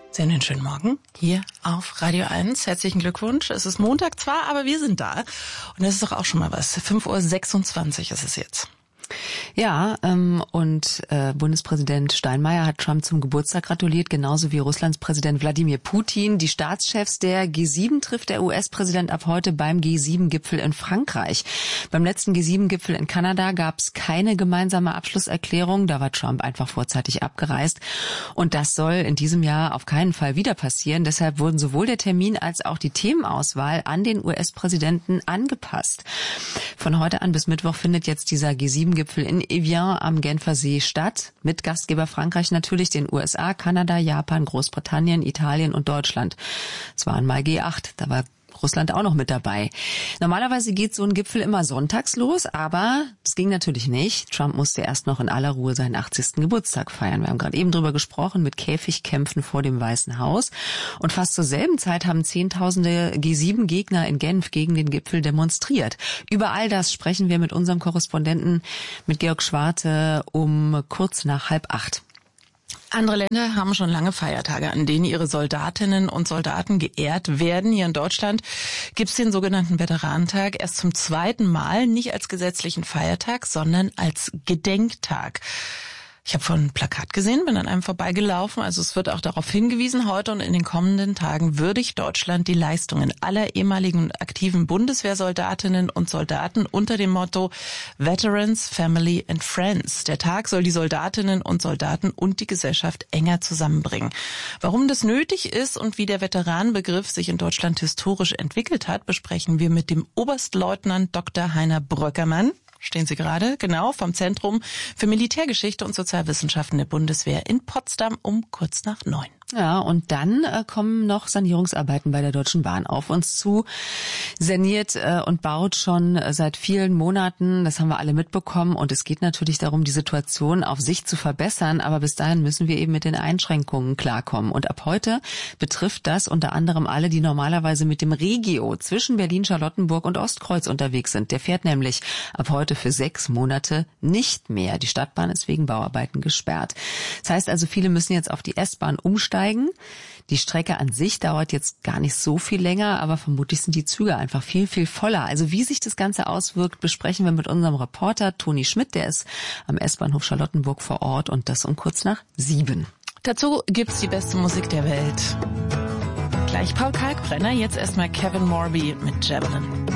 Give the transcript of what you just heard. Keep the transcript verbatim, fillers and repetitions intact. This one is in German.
Sehr einen schönen Morgen hier auf Radio eins. Herzlichen Glückwunsch. Es ist Montag zwar, aber wir sind da. Und das ist doch auch schon mal was. fünf Uhr sechsundzwanzig ist es jetzt. Ja, ähm, und äh, Bundespräsident Steinmeier hat Trump zum Geburtstag gratuliert, genauso wie Russlands Präsident Wladimir Putin. Die Staatschefs der G sieben trifft der U S-Präsident ab heute beim G sieben Gipfel in Frankreich. Beim letzten G sieben Gipfel in Kanada gab es keine gemeinsame Abschlusserklärung. Da war Trump einfach vorzeitig abgereist. Und das soll in diesem Jahr auf keinen Fall wieder passieren. Deshalb wurden sowohl der Termin als auch die Themenauswahl an den U S-Präsidenten angepasst. Von heute an bis Mittwoch findet jetzt dieser G sieben Gipfel in Evian am Genfersee statt. Mit Gastgeber Frankreich natürlich, den U S A, Kanada, Japan, Großbritannien, Italien und Deutschland. Es waren mal G acht, da war Russland auch noch mit dabei. Normalerweise geht so ein Gipfel immer sonntags los, aber das ging natürlich nicht. Trump musste erst noch in aller Ruhe seinen achtzigsten Geburtstag feiern. Wir haben gerade eben drüber gesprochen, mit Käfigkämpfen vor dem Weißen Haus. Und fast zur selben Zeit haben Zehntausende G sieben Gegner in Genf gegen den Gipfel demonstriert. Über all das sprechen wir mit unserem Korrespondenten, mit Georg Schwarte, um kurz nach halb acht. Andere Länder haben schon lange Feiertage, an denen ihre Soldatinnen und Soldaten geehrt werden. Hier in Deutschland gibt es den sogenannten Veteranentag erst zum zweiten Mal, nicht als gesetzlichen Feiertag, sondern als Gedenktag. Ich habe vorhin ein Plakat gesehen, bin an einem vorbeigelaufen. Also es wird auch darauf hingewiesen, heute und in den kommenden Tagen würdigt Deutschland die Leistungen aller ehemaligen und aktiven Bundeswehrsoldatinnen und Soldaten unter dem Motto Veterans, Family and Friends. Der Tag soll die Soldatinnen und Soldaten und die Gesellschaft enger zusammenbringen. Warum das nötig ist und wie der Veteranenbegriff sich in Deutschland historisch entwickelt hat, besprechen wir mit dem Oberstleutnant Doktor Heiner Bröckermann. Stehen Sie gerade, genau, vom Zentrum für Militärgeschichte und Sozialwissenschaften der Bundeswehr in Potsdam um kurz nach neun. Ja, und dann äh, kommen noch Sanierungsarbeiten bei der Deutschen Bahn auf uns zu. Saniert äh, und baut schon äh, seit vielen Monaten, das haben wir alle mitbekommen. Und es geht natürlich darum, die Situation auf sich zu verbessern. Aber bis dahin müssen wir eben mit den Einschränkungen klarkommen. Und ab heute betrifft das unter anderem alle, die normalerweise mit dem Regio zwischen Berlin-Charlottenburg und Ostkreuz unterwegs sind. Der fährt nämlich ab heute für sechs Monate nicht mehr. Die Stadtbahn ist wegen Bauarbeiten gesperrt. Das heißt also, viele müssen jetzt auf die S-Bahn umsteigen. Die Strecke an sich dauert jetzt gar nicht so viel länger, aber vermutlich sind die Züge einfach viel, viel voller. Also wie sich das Ganze auswirkt, besprechen wir mit unserem Reporter Toni Schmidt, der ist am S-Bahnhof Charlottenburg vor Ort und das um kurz nach sieben. Dazu gibt's die beste Musik der Welt. Gleich Paul Kalkbrenner, jetzt erstmal Kevin Morby mit Javelin.